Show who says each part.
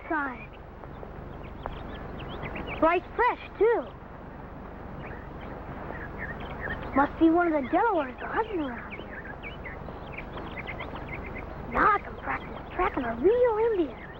Speaker 1: sign. Bright fresh, too. Must be one of the Delawares hunting around here. Now I can practice tracking a real Indian.